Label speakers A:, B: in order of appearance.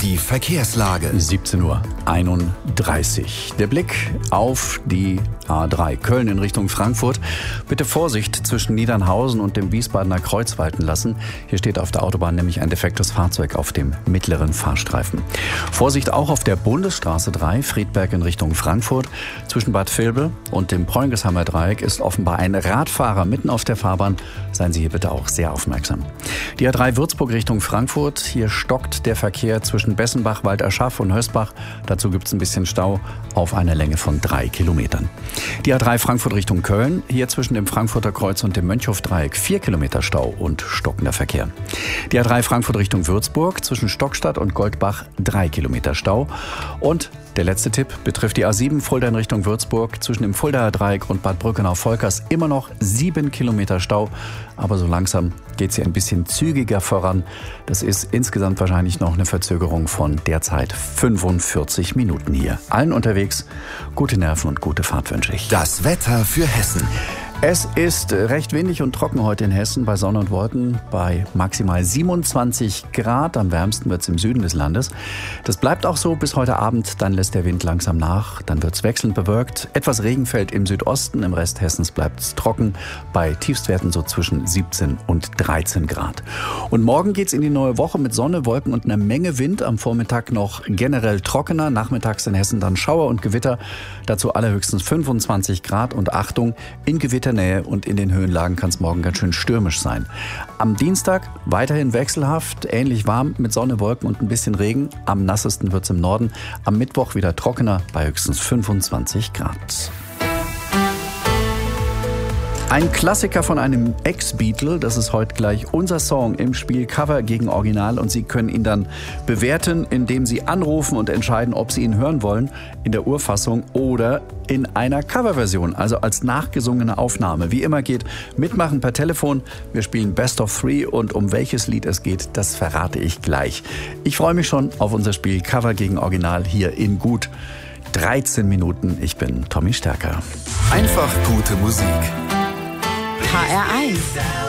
A: Die Verkehrslage.
B: 17:31 Uhr. Der Blick auf die A3 Köln in Richtung Frankfurt. Bitte Vorsicht zwischen Niedernhausen und dem Wiesbadener Kreuz walten lassen. Hier steht auf der Autobahn nämlich ein defektes Fahrzeug auf dem mittleren Fahrstreifen. Vorsicht auch auf der Bundesstraße 3, Friedberg in Richtung Frankfurt. Zwischen Bad Vilbel und dem Preungesheimer Dreieck ist offenbar ein Radfahrer mitten auf der Fahrbahn. Seien Sie hier bitte auch sehr aufmerksam. Die A3 Würzburg Richtung Frankfurt. Hier stockt der Verkehr zwischen Bessenbach, Walderschaff und Hösbach. Dazu gibt es ein bisschen Stau auf einer Länge von 3 Kilometern. Die A3 Frankfurt Richtung Köln. Hier zwischen dem Frankfurter Kreuz und dem Mönchhof-Dreieck 4 Kilometer Stau und stockender Verkehr. Die A3 Frankfurt Richtung Würzburg. Zwischen Stockstadt und Goldbach 3 Kilometer Stau. Und der letzte Tipp betrifft die A7 Fulda in Richtung Würzburg. Zwischen dem Fuldaer Dreieck und Bad Brückenau-Volkers immer noch 7 Kilometer Stau. Aber so langsam geht es hier ein bisschen zügiger voran. Das ist insgesamt wahrscheinlich noch eine Verzögerung von derzeit 45 Minuten hier. Allen unterwegs gute Nerven und gute Fahrt wünsche ich.
A: Das Wetter für Hessen.
B: Es ist recht windig und trocken heute in Hessen bei Sonne und Wolken bei maximal 27 Grad. Am wärmsten wird es im Süden des Landes. Das bleibt auch so bis heute Abend. Dann lässt der Wind langsam nach. Dann wird es wechselnd bewölkt. Etwas Regen fällt im Südosten. Im Rest Hessens bleibt es trocken. Bei Tiefstwerten so zwischen 17 und 13 Grad. Und morgen geht es in die neue Woche mit Sonne, Wolken und einer Menge Wind. Am Vormittag noch generell trockener. Nachmittags in Hessen dann Schauer und Gewitter. Dazu allerhöchstens 25 Grad. Und Achtung, in Gewitternähe und in den Höhenlagen kann es morgen ganz schön stürmisch sein. Am Dienstag weiterhin wechselhaft, ähnlich warm mit Sonne, Wolken und ein bisschen Regen. Am nassesten wird es im Norden. Am Mittwoch wieder trockener bei höchstens 25 Grad. Ein Klassiker von einem Ex-Beatle, das ist heute gleich unser Song im Spiel Cover gegen Original und Sie können ihn dann bewerten, indem Sie anrufen und entscheiden, ob Sie ihn hören wollen, in der Urfassung oder in einer Coverversion, also als nachgesungene Aufnahme. Wie immer geht mitmachen per Telefon. Wir spielen Best of 3 und um welches Lied es geht, das verrate ich gleich. Ich freue mich schon auf unser Spiel Cover gegen Original hier in gut 13 Minuten. Ich bin Tommy Stärker.
A: Einfach gute Musik.
C: HR1